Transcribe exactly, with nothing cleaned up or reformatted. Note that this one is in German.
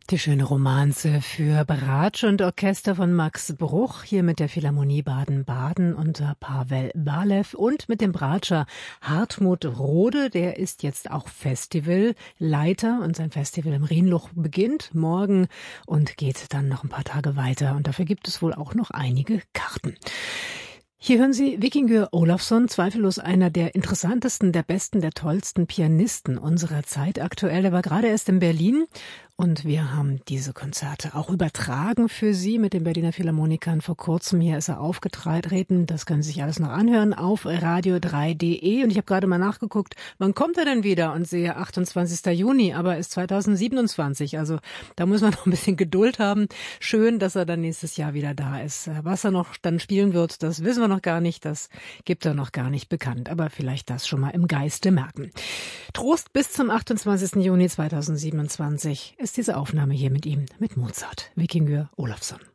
Die schöne Romanze für Bratsche und Orchester von Max Bruch, hier mit der Philharmonie Baden-Baden unter Pavel Balew und mit dem Bratscher Hartmut Rohde. Der ist jetzt auch Festivalleiter und sein Festival im Rhienluch beginnt morgen und geht dann noch ein paar Tage weiter. Und dafür gibt es wohl auch noch einige Karten. Hier hören Sie Víkingur Ólafsson, zweifellos einer der interessantesten, der besten, der tollsten Pianisten unserer Zeit aktuell. Er war gerade erst in Berlin und wir haben diese Konzerte auch übertragen für Sie mit den Berliner Philharmonikern. Vor kurzem hier ist er aufgetreten. Das können Sie sich alles noch anhören auf radio drei punkt de. Und ich habe gerade mal nachgeguckt, wann kommt er denn wieder? Und sehe achtundzwanzigster Juni, aber ist zweitausendsiebenundzwanzig. Also da muss man noch ein bisschen Geduld haben. Schön, dass er dann nächstes Jahr wieder da ist. Was er noch dann spielen wird, das wissen wir noch gar nicht. Das gibt er noch gar nicht bekannt. Aber vielleicht das schon mal im Geiste merken. Trost bis zum achtundzwanzigsten Juni zweitausendsiebenundzwanzig ist diese Aufnahme hier mit ihm, mit Mozart, Víkingur Ólafsson.